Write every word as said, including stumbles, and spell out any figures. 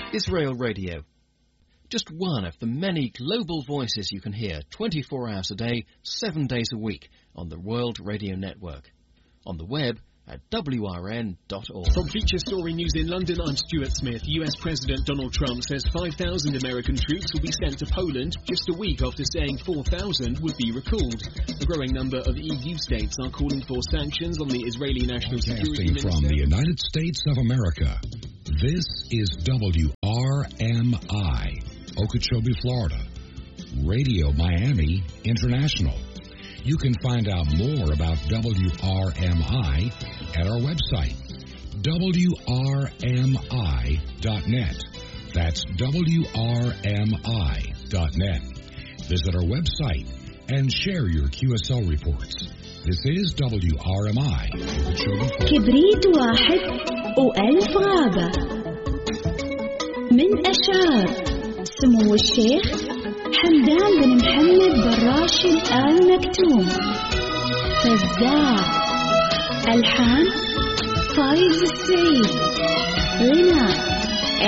Israel Radio. Just one of the many global voices you can hear twenty-four hours a day, seven days a week on the World Radio Network. On the web at W R N dot org. From Feature Story News in London, I'm Stuart Smith. U S President Donald Trump says five thousand American troops will be sent to Poland just a week after saying four thousand would be recalled. A growing number of E U states are calling for sanctions on the Israeli National Security Minister. From the United States of America, this is W R M I, Okeechobee, Florida, Radio Miami International. You can find out more about W R M I at our website, W R M I dot net. That's W R M I dot net. Visit our website and share your Q S L reports. This is W R M I. كبريت واحد وألف غابة من أشعار سمو الشيخ حمدان بن محمد براشد آل مكتوم. فزاع ألحان فايز السعيد. غناء